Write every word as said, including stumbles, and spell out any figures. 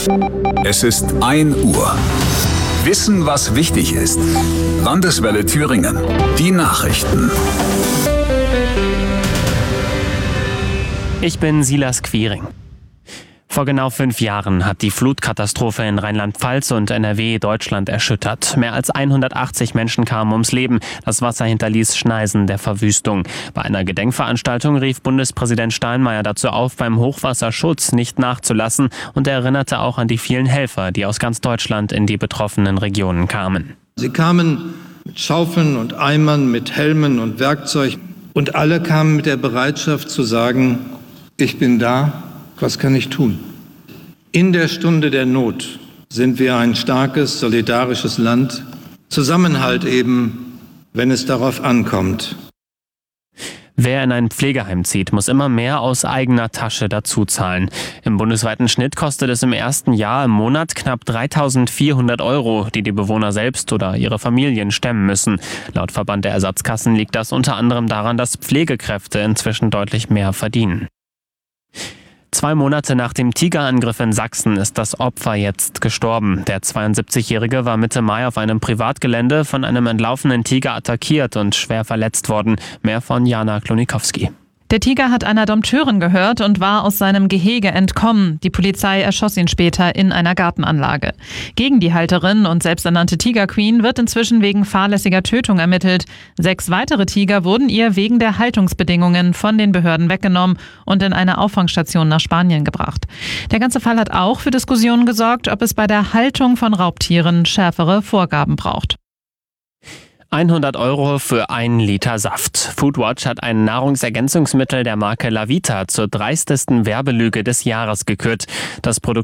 Es ist ein Uhr. Wissen, was wichtig ist. Landeswelle Thüringen. Die Nachrichten. Ich bin Silas Quiring. Vor genau fünf Jahren hat die Flutkatastrophe in Rheinland-Pfalz und N R W Deutschland erschüttert. Mehr als hundertachtzig Menschen kamen ums Leben. Das Wasser hinterließ Schneisen der Verwüstung. Bei einer Gedenkveranstaltung rief Bundespräsident Steinmeier dazu auf, beim Hochwasserschutz nicht nachzulassen und er erinnerte auch an die vielen Helfer, die aus ganz Deutschland in die betroffenen Regionen kamen. Sie kamen mit Schaufeln und Eimern, mit Helmen und Werkzeug und alle kamen mit der Bereitschaft zu sagen, ich bin da. Was kann ich tun? In der Stunde der Not sind wir ein starkes, solidarisches Land. Zusammenhalt eben, wenn es darauf ankommt. Wer in ein Pflegeheim zieht, muss immer mehr aus eigener Tasche dazuzahlen. Im bundesweiten Schnitt kostet es im ersten Jahr im Monat knapp dreitausendvierhundert Euro, die die Bewohner selbst oder ihre Familien stemmen müssen. Laut Verband der Ersatzkassen liegt das unter anderem daran, dass Pflegekräfte inzwischen deutlich mehr verdienen. Zwei Monate nach dem Tigerangriff in Sachsen ist das Opfer jetzt gestorben. Der zweiundsiebzigjährige war Mitte Mai auf einem Privatgelände von einem entlaufenen Tiger attackiert und schwer verletzt worden. Mehr von Jana Klonikowski. Der Tiger hat einer Dompteurin gehört und war aus seinem Gehege entkommen. Die Polizei erschoss ihn später in einer Gartenanlage. Gegen die Halterin und selbsternannte Tiger Queen wird inzwischen wegen fahrlässiger Tötung ermittelt. Sechs weitere Tiger wurden ihr wegen der Haltungsbedingungen von den Behörden weggenommen und in eine Auffangstation nach Spanien gebracht. Der ganze Fall hat auch für Diskussionen gesorgt, ob es bei der Haltung von Raubtieren schärfere Vorgaben braucht. hundert Euro für einen Liter Saft. Foodwatch hat ein Nahrungsergänzungsmittel der Marke Lavita zur dreistesten Werbelüge des Jahres gekürt. Das Produkt